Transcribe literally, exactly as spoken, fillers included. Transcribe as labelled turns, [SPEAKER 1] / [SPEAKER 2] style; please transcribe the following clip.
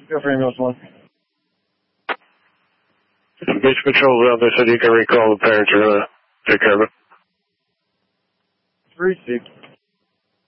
[SPEAKER 1] Go for ambulance one.
[SPEAKER 2] Beach Patrol's out. They said you can recall the parents are going to take care of it.
[SPEAKER 1] Three six.